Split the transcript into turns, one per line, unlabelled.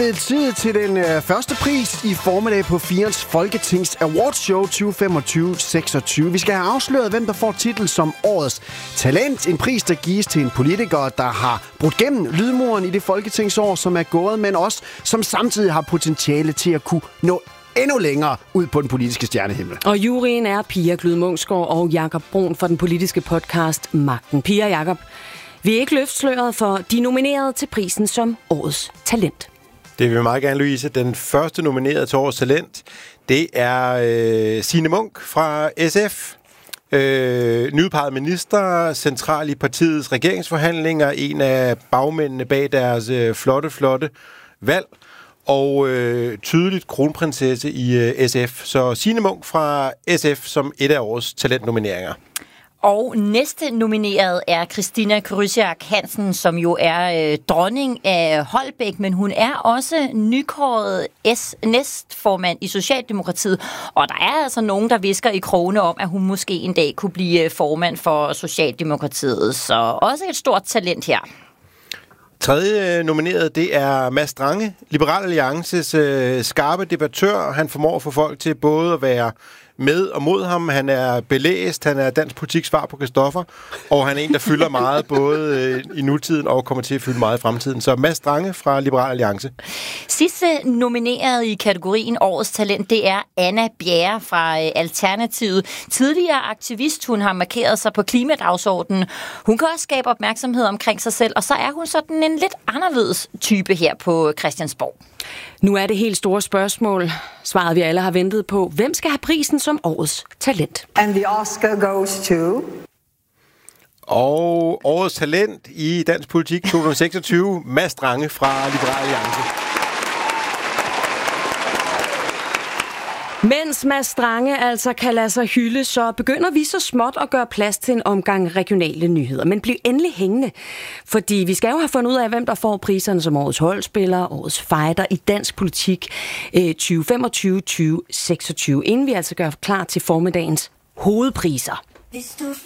blevet tid til den første pris i formiddag på Firens Folketings Awardshow 2025-26. Vi skal have afsløret, hvem der får titel som Årets Talent. En pris, der gives til en politiker, der har brudt gennem lydmuren i det folketingsår, som er gået, men også som samtidig har potentiale til at kunne nå endnu længere ud på den politiske stjernehimmel.
Og juryen er Pia Glyd Munksgaard og Jakob Brun for den politiske podcast Magten. Pia og Jakob, vi er ikke løftsløret for de nominerede til prisen som Årets Talent.
Det vil vi meget gerne, Louise. Den første nominerede til Årets Talent, det er Signe Munk fra SF. Nyudpeget minister, central i partiets regeringsforhandlinger, en af bagmændene bag deres flotte valg, og tydeligt kronprinsesse i SF. Så Signe Munk fra SF som et af årets talentnomineringer.
Og næste nomineret er Christina Krysiak Hansen, som jo er dronning af Holbæk, men hun er også nykåret næstformand i Socialdemokratiet. Og der er altså nogen, der visker i krogene om, at hun måske en dag kunne blive formand for Socialdemokratiet. Så også et stort talent her.
Tredje nomineret, det er Mads Strange, Liberal Alliances skarpe debattør. Han formår at få folk til både at være med og mod ham. Han er belæst, han er dansk politik svar på Christoffer, og han er en, der fylder meget både i nutiden og kommer til at fylde meget i fremtiden. Så Mads Strange fra Liberal Alliance.
Sidste nomineret i kategorien Årets Talent, det er Anna Bjerre fra Alternativet. Tidligere aktivist, hun har markeret sig på klimadagsordenen. Hun kan også skabe opmærksomhed omkring sig selv, og så er hun sådan en lidt anderledes type her på Christiansborg.
Nu er det helt store spørgsmål, svaret vi alle har ventet på. Hvem skal have prisen som Årets Talent?
And the Oscar goes to...
Og Årets Talent i dansk politik 2026, Mads Strange fra Liberal Alliance.
Mens Mads Strange altså kan lade sig hylde, så begynder vi så småt at gøre plads til en omgang regionale nyheder. Men bliv endelig hængende, fordi vi skal jo have fundet ud af, hvem der får priserne som årets holdspiller, årets fighter i dansk politik 2025-2026, inden vi altså gør klar til formiddagens hovedpriser.